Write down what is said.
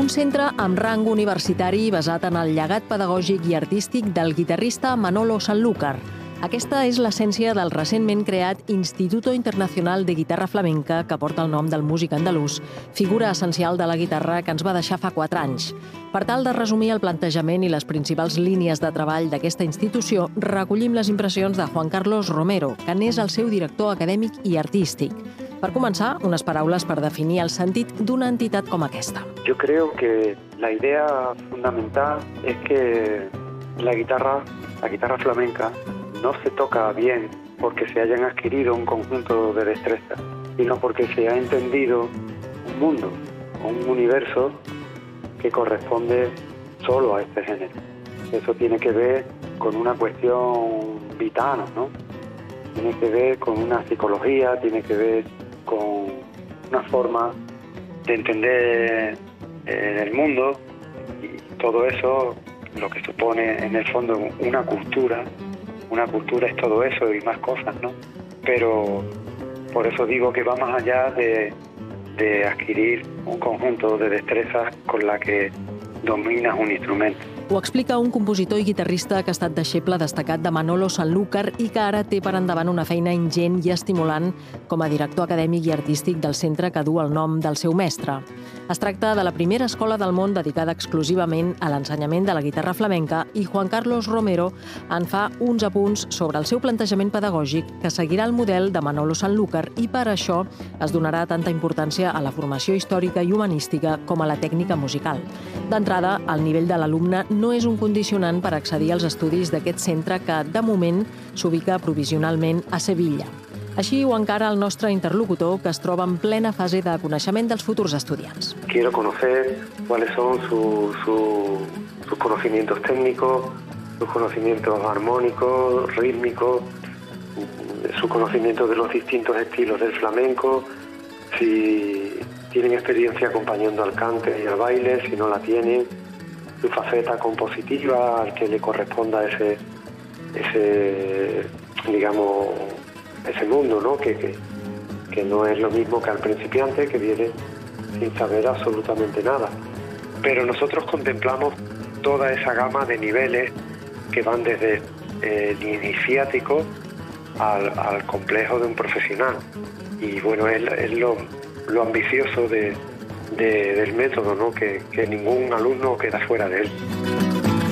un centre amb rang universitari basat en el llegat pedagògic i artístic del guitarrista Manolo Sanlúcar. Aquesta és l'essència del recentment creat Instituto Internacional de Guitarra Flamenca, que porta el nom del músic andalús, figura essencial de la guitarra que ens va deixar fa 4 anys. Per tal de resumir el plantejament i les principals línies de treball d'aquesta institució, recollim les impressions de Juan Carlos Romero, que n'és el seu director acadèmic i artístic. Per començar, unes paraules per definir el sentit d'una entitat com aquesta. Yo creo que la idea fundamental es que la guitarra flamenca no se toca bien porque se hayan adquirido un conjunto de destrezas, sino porque se ha entendido un mundo, un universo que corresponde solo a este género. Eso tiene que ver con una cuestión vital, ¿no? Tiene que ver con una psicología, tiene que ver con una forma de entender el mundo, y todo eso lo que supone en el fondo una cultura. Una cultura es todo eso y más cosas, ¿no? Pero por eso digo que va más allá de adquirir un conjunto de destrezas con la que dominas un instrumento. Ho explica un compositor i guitarrista que ha estat deixeble destacat de Manolo Sanlúcar i que ara té per endavant una feina ingent i estimulant com a director acadèmic i artístic del centre que du el nom del seu mestre. Es tracta de la primera escola del món dedicada exclusivament a l'ensenyament de la guitarra flamenca i Juan Carlos Romero en fa uns apunts sobre el seu plantejament pedagògic que seguirà el model de Manolo Sanlúcar i per això es donarà tanta importància a la formació històrica i humanística com a la tècnica musical. D'entrada, el nivell de l'alumne no és un condicionant per accedir als estudis d'aquest centre que, de moment, s'ubica provisionalment a Sevilla. Així ho encara el nostre interlocutor, que es troba en plena fase de coneixement dels futurs estudiants. Quiero conocer cuáles son sus conocimientos técnicos, sus conocimientos armónicos, rítmicos, su conocimiento de los distintos estilos del flamenco, si tienen experiencia acompañando al cante y al baile, si no la tienen, su faceta compositiva al que le corresponda ese mundo, ¿no? Que no es lo mismo que al principiante que viene sin saber absolutamente nada. Pero nosotros contemplamos toda esa gama de niveles que van desde el iniciático al complejo de un profesional. Y bueno, es lo ambicioso del método, ¿no? Que ningún alumno queda fuera de él.